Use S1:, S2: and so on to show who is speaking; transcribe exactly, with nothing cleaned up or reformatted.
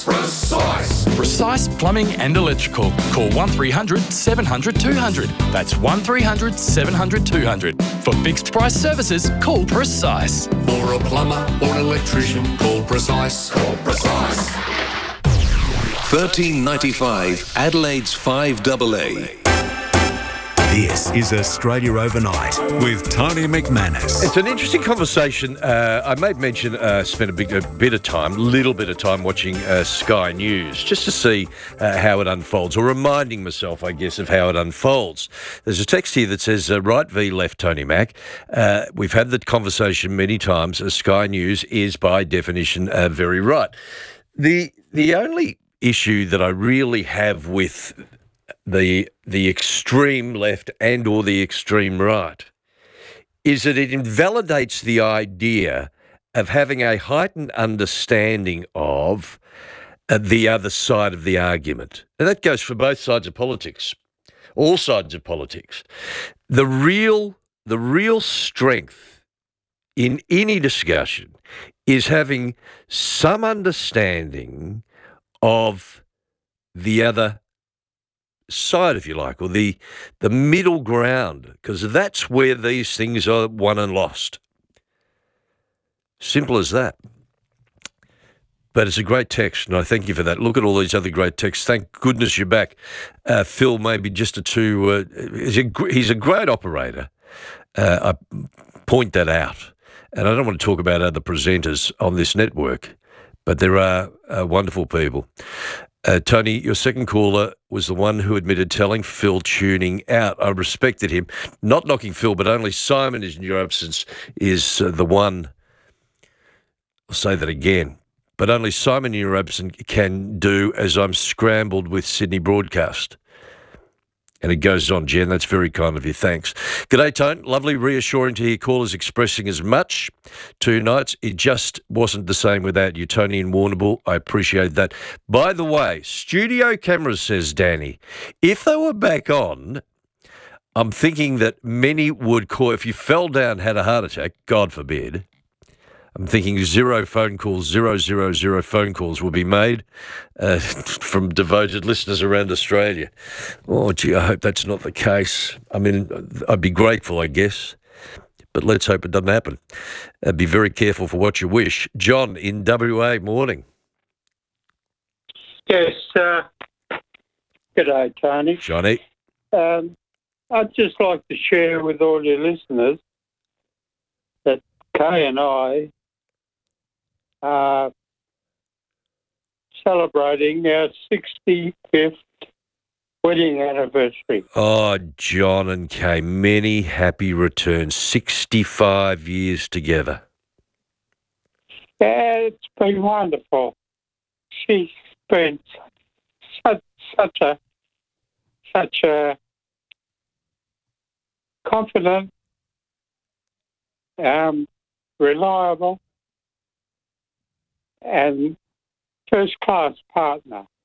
S1: Precise.
S2: Precise Plumbing and Electrical. Call one three hundred seven hundred two hundred. That's one three hundred seven hundred two hundred. For fixed price services, call Precise.
S1: For a plumber or an electrician, call Precise. Call Precise.
S3: thirteen ninety-five Adelaide's five A A.
S4: This is Australia Overnight with Tony McManus.
S5: It's an interesting conversation. Uh, I made mention, uh, spent a, big, a bit of time, little bit of time watching uh, Sky News just to see uh, how it unfolds, or reminding myself, I guess, of how it unfolds. There's a text here that says, uh, right v left, Tony Mac. Uh, we've had the conversation many times. Uh, Sky News is, by definition, uh, very right. The The only issue that I really have with the the extreme left and or the extreme right is that it invalidates the idea of having a heightened understanding of uh, the other side of the argument. And that goes for both sides of politics, all sides of politics. The real the real strength in any discussion is having some understanding of the other side, if you like, or the the middle ground, because that's where these things are won and lost. Simple as that. But it's a great text, and I thank you for that. Look at all these other great texts. Thank goodness you're back. Uh, Phil, maybe just a two. Uh, he's, a, he's a great operator. Uh, I point that out. And I don't want to talk about other presenters on this network, but there are uh, wonderful people. Uh, Tony, your second caller was the one who admitted telling Phil tuning out. I respected him. Not knocking Phil, but only Simon in your absence is uh, the one. I'll say that again. But only Simon in your absence can do as I'm scrambled with Sydney Broadcast. And it goes on, Jen. That's very kind of you. Thanks. G'day, Tone. Lovely, reassuring to hear callers expressing as much two nights. It just wasn't the same without you, Tony and Warrnambool. I appreciate that. By the way, studio cameras, says Danny, if they were back on, I'm thinking that many would call, if you fell down, had a heart attack, God forbid, I'm thinking zero phone calls, zero, zero, zero phone calls will be made uh, from devoted listeners around Australia. Oh, gee, I hope that's not the case. I mean, I'd be grateful, I guess, but let's hope it doesn't happen. Uh, be very careful for what you wish. John in W A, morning.
S6: Yes, uh, good day, Tony.
S5: Johnny.
S6: Um, I'd just like to share with all your listeners that Kay and I are celebrating our sixty-fifth wedding anniversary.
S5: Oh, John and Kay, many happy returns. sixty-five years together.
S6: Yeah, it's been wonderful. She's been such, such a such a confident, um, reliable, and first-class partner.